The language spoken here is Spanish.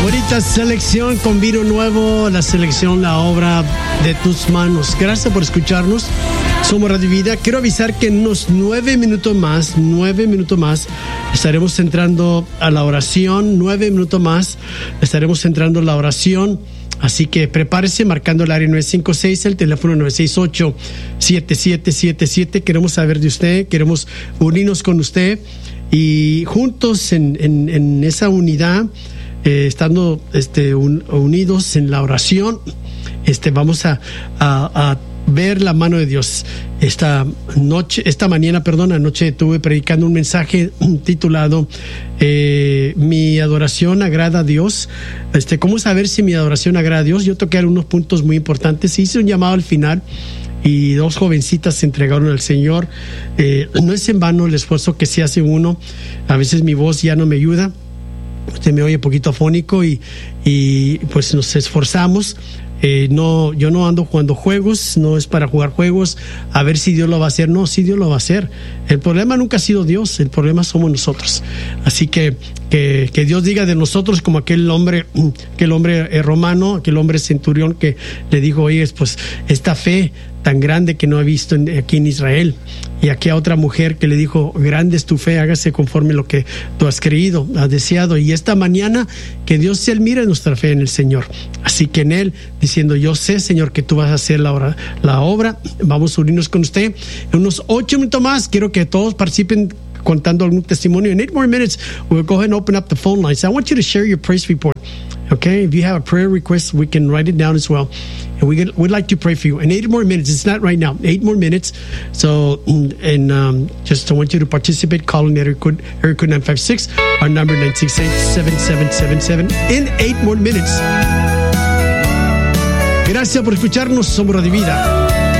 Bonita selección con vino nuevo, la selección, la obra de tus manos. Gracias por escucharnos. Somos Radio Vida. Quiero avisar que en unos 9 minutos más, estaremos entrando a la oración. 9 minutos más, estaremos entrando a la oración. Así que prepárese marcando el área 956, el teléfono 968-7777. Queremos saber de usted, queremos unirnos con usted y juntos en esa unidad, estando unidos en la oración, vamos a ver la mano de Dios. Anoche estuve predicando un mensaje titulado Mi adoración agrada a Dios. ¿Cómo saber si mi adoración agrada a Dios? Yo toqué algunos puntos muy importantes. Hice un llamado al final y 2 jovencitas se entregaron al Señor. No es en vano el esfuerzo que se hace uno. A veces mi voz ya no me ayuda. Usted me oye un poquito afónico y pues nos esforzamos. Yo no ando jugando juegos, no es para jugar juegos, a ver si Dios lo va a hacer. No, sí, Dios lo va a hacer. El problema nunca ha sido Dios, el problema somos nosotros. Así que Dios diga de nosotros como aquel hombre romano, aquel hombre centurión que le dijo, oye, pues esta fe tan grande que no he visto aquí en Israel. Y aquí a otra mujer que le dijo, grande es tu fe, hágase conforme lo que tú has creído, has deseado. Y esta mañana que Dios Él mire nuestra fe en el Señor. Así que en Él, diciendo, yo sé, Señor, que tú vas a hacer la obra. Vamos a unirnos con usted. En unos 8 minutos más, quiero que todos participen contando algún testimonio. In 8 more minutes, we'll go ahead and open up the phone lines. I want you to share your praise report. Okay, if you have a prayer request, we can write it down as well. And we'd like to pray for you. In 8 more minutes, it's not right now, 8 more minutes. So, just I want you to participate. Call in area code 956, our number 968-7777. In 8 more minutes. Gracias por escucharnos. Somos Radio Vida.